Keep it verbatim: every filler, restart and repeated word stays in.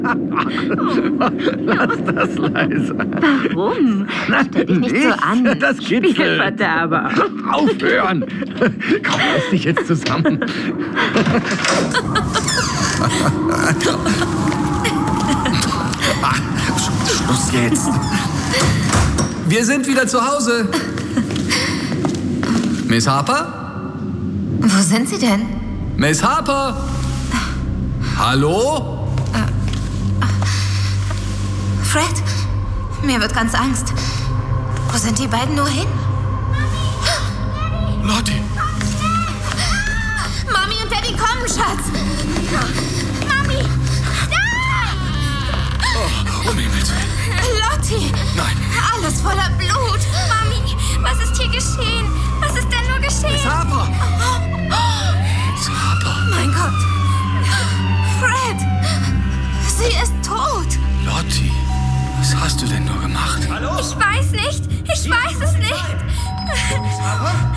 Lass das leise. Warum? Stell dich nicht ich, so an. Das kitzelt. Spiegelverderber. Aufhören! Komm, reiß dich jetzt zusammen. Schluss jetzt. Wir sind wieder zu Hause. Miss Harper? Wo sind Sie denn? Miss Harper? Hallo? Fred? Mir wird ganz Angst. Wo sind die beiden nur hin? Lottie. Mami und Daddy kommen, Schatz. Mami! Nein! Oh, um Himmels Willen. Lottie! Nein. Alles voller Blut. Mami, was ist hier geschehen? Was ist denn nur geschehen? Miss Harper! Miss Harper. Mein Gott. Fred! Sie ist tot. Lottie, was hast du denn nur gemacht? Ich weiß nicht. Ich weiß es nicht. Miss Harper?